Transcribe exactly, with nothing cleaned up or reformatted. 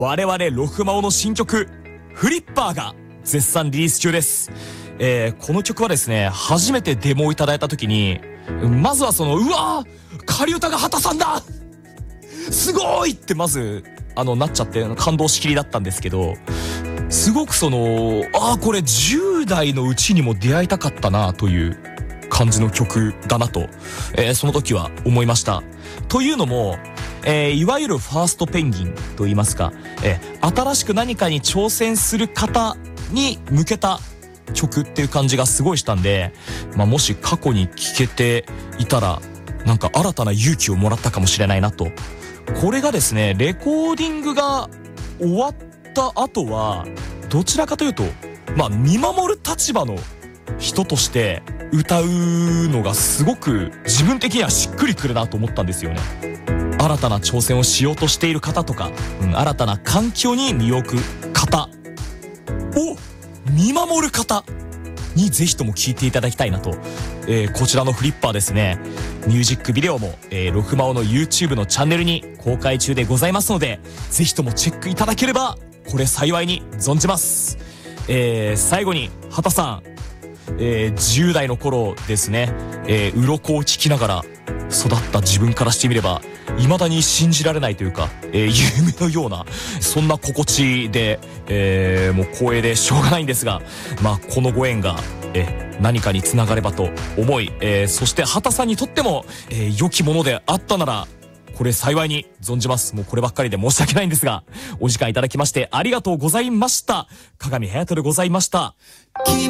我々ロフマオの新曲フリッパーが絶賛リリース中です。えー、この曲はですね、初めてデモをいただいた時に、まずはその、うわー仮歌が畑さんだすごいってまず、あの、なっちゃって感動しきりだったんですけど、すごくその、ああ、これじゅう代のうちにも出会いたかったなという感じの曲だなと、えー、その時は思いました。というのも、えー、いわゆるファーストペンギンと言いますか、えー、新しく何かに挑戦する方に向けた曲っていう感じがすごいしたんで、まあ、もし過去に聴けていたら、なんか新たな勇気をもらったかもしれないなと。これがですね、レコーディングが終わった後は、どちらかというと、まあ、見守る立場の人として歌うのがすごく自分的にはしっくりくるなと思ったんですよね。新たな挑戦をしようとしている方とか、うん、新たな環境に身を置く方を見守る方にぜひとも聴いていただきたいなと、えー、こちらのフリッパーですね、ミュージックビデオも、えー、ロフマオの YouTube のチャンネルに公開中でございますので、ぜひともチェックいただければこれ幸いに存じます。えー、最後に畑さん、えー、じゅう代の頃ですね、えー、鱗を聞きながら育った自分からしてみれば未だに信じられないというか、えー、夢のようなそんな心地で、えー、もう光栄でしょうがないんですが、まあこのご縁が、えー、何かにつながればと思い、えー、そして畑さんにとっても、えー、良きものであったならこれ幸いに存じます。もうこればっかりで申し訳ないんですが、お時間いただきましてありがとうございました。鏡隼人でございました。